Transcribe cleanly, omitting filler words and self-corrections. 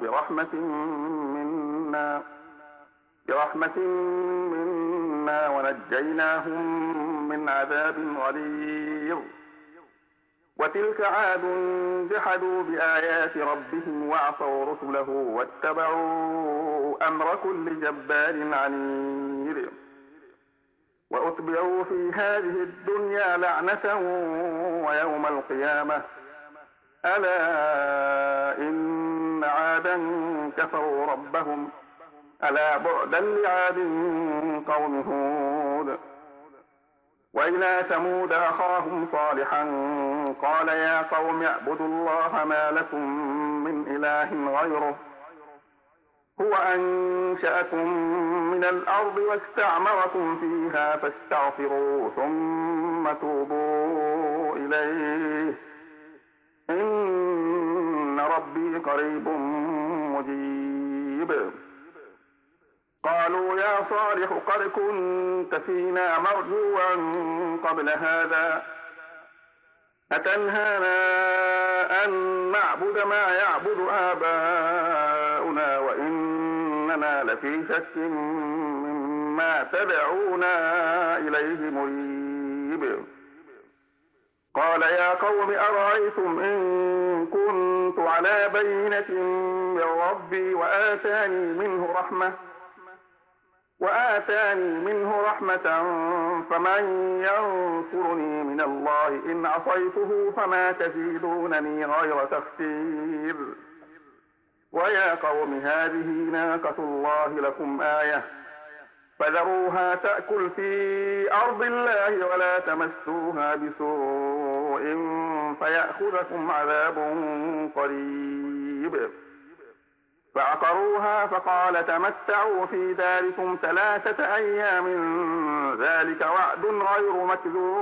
برحمة منا ونجيناهم من عذاب غليظ. وتلك عاد جحدوا بآيات ربهم وعصوا رسله واتبعوا أمر كل جبار عنيد. وأتبعوا في هذه الدنيا لعنة ويوم القيامة ألا إن عادا كفروا ربهم ألا بعدا لعاد قوم هود. وإلى ثمود أخاهم صالحا قال يا قوم اعبدوا الله ما لكم من إله غيره هو أنشأكم من الأرض واستعمركم فيها فاستغفروه ثم توبوا إليه إن ربي قريب مجيب. قالوا يا صالح قد كنت فينا مرجوا قبل هذا أتنهانا أن نعبد ما يعبد آباؤنا وإننا لفي شك مما تدعونا إليه مريب. قال يا قوم أرأيتم إن كنت على بينة من ربي وآتاني منه رحمة فمن ينصرني من الله إن عصيته فما تزيدونني غير تخسير. ويا قوم هذه ناقة الله لكم آية فذروها تأكل في أرض الله ولا تمسوها بسوء فيأخذكم عذاب قريب. فعقروها فقال تمتعوا في داركم 3 أيام ذلك وعد غير مكذوب.